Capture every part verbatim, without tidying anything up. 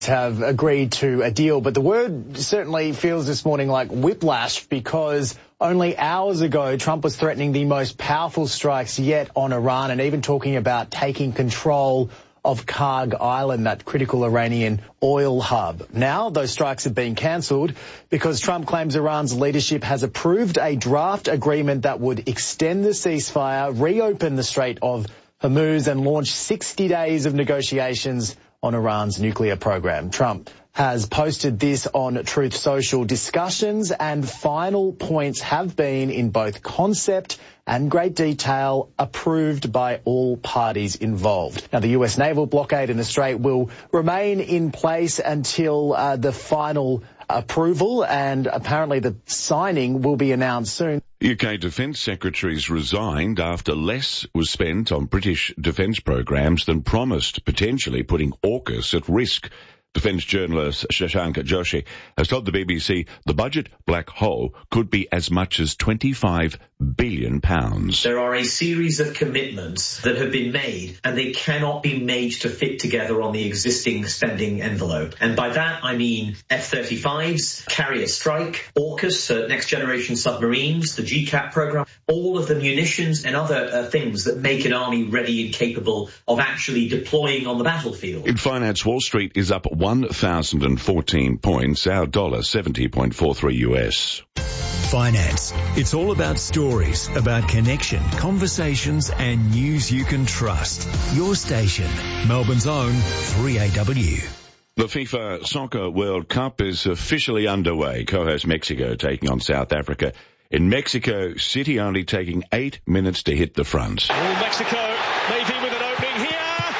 have agreed to a deal, but the word certainly feels this morning like whiplash, because only hours ago Trump was threatening the most powerful strikes yet on Iran, and even talking about taking control of Karg Island, that critical Iranian oil hub. Now those strikes have been cancelled because Trump claims Iran's leadership has approved a draft agreement that would extend the ceasefire, reopen the Strait of Hormuz, and launch sixty days of negotiations on Iran's nuclear program. Trump has posted this on Truth Social. Discussions and final points have been, in both concept and great detail, approved by all parties involved. Now, the U S naval blockade in the Strait will remain in place until uh, the final approval, and apparently the signing will be announced soon. U K Defence Secretaries resigned after less was spent on British defence programs than promised, potentially putting AUKUS at risk. Defence journalist Shashank Joshi has told the B B C the budget black hole could be as much as twenty-five billion pounds. There are a series of commitments that have been made, and they cannot be made to fit together on the existing spending envelope. And by that I mean F thirty-fives, Carrier Strike, AUKUS, uh, Next Generation Submarines, the G CAP programme, all of the munitions and other uh, things that make an army ready and capable of actually deploying on the battlefield. In finance, Wall Street is up one thousand fourteen points, our dollar seventy point four three U S. Finance. It's all about stories, about connection, conversations and news you can trust. Your station, Melbourne's own three A W. The FIFA Soccer World Cup is officially underway. Co-host Mexico taking on South Africa. In Mexico City, only taking eight minutes to hit the front. Oh, Mexico maybe with an opening here.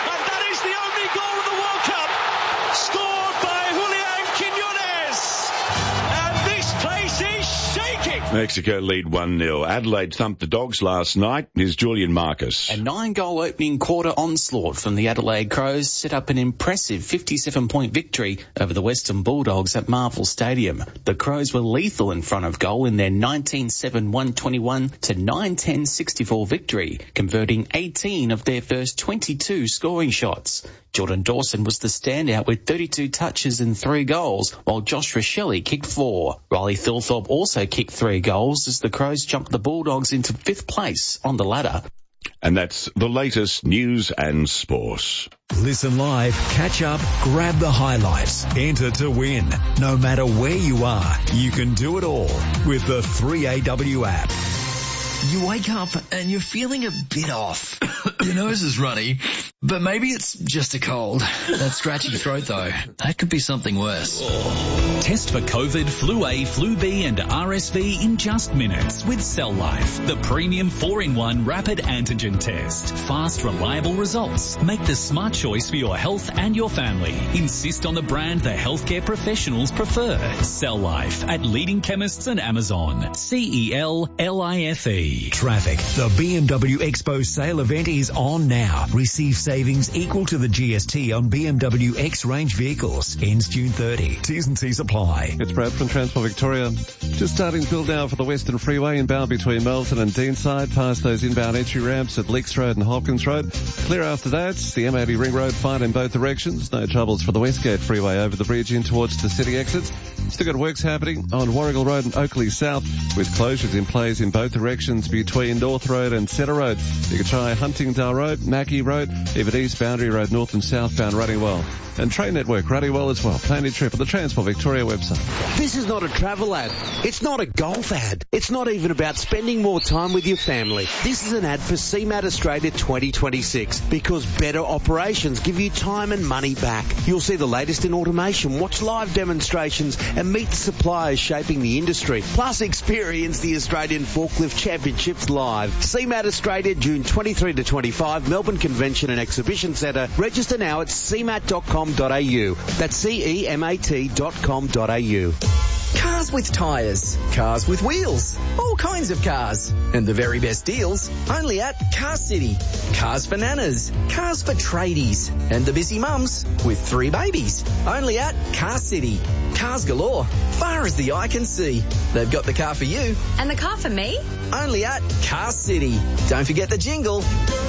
Mexico lead one nil. Adelaide thumped the Dogs last night. Here's Julian Marcus. A nine-goal opening quarter onslaught from the Adelaide Crows set up an impressive fifty-seven point victory over the Western Bulldogs at Marvel Stadium. The Crows were lethal in front of goal in their nineteen seven one twenty-one to nine ten sixty-four victory, converting eighteen of their first twenty-two scoring shots. Jordan Dawson was the standout with thirty-two touches and three goals, while Josh Rochelle kicked four. Riley Thilthorpe also kicked three goals as the Crows jumped the Bulldogs into fifth place on the ladder. And that's the latest news and sport. Listen live, catch up, grab the highlights, enter to win. No matter where you are, you can do it all with the three A W app. You wake up and you're feeling a bit off. Your nose is runny, but maybe it's just a cold. That scratchy throat though, that could be something worse. Test for COVID, Flu A, Flu B and R S V in just minutes with Cell Life, the premium four in one rapid antigen test. Fast, reliable results. Make the smart choice for your health and your family. Insist on the brand the healthcare professionals prefer. Cell Life at leading chemists and Amazon. C E L L I F E. Traffic. The B M W Expo sale event is on now. Receive savings equal to the G S T on B M W X-Range vehicles. Ends June thirtieth. T's and C's apply. It's Brad from Transport Victoria. Just starting to build now for the Western Freeway inbound between Melton and Deanside, past those inbound entry ramps at Leaks Road and Hopkins Road. Clear after that. The M eighty Ring Road fine in both directions. No troubles for the Westgate Freeway over the bridge in towards the city exits. Still got works happening on Warrigal Road and Oakley South, with closures in place in both directions between North Road and Centre Road. You can try Huntingdale Road, Mackie Road, even East Boundary Road, north and southbound running well. And Train Network running well as well. Plan your trip on the Transport Victoria website. This is not a travel ad. It's not a golf ad. It's not even about spending more time with your family. This is an ad for C MAT Australia twenty twenty-six, because better operations give you time and money back. You'll see the latest in automation, watch live demonstrations and meet the suppliers shaping the industry. Plus experience the Australian Forklift Championships live. C MAT Australia, June twenty-third to twenty-fifth, Melbourne Convention and Exhibition Centre. Register now at c mat dot com dot a u. That's C E M A T dot com dot a u. Cars with tyres, cars with wheels, all kinds of cars. And the very best deals only at Car City. Cars for nanas, cars for tradies, and the busy mums with three babies. Only at Car City. Cars galore, far as the eye can see. They've got the car for you. And the car for me? Only at Car City. Don't forget the jingle.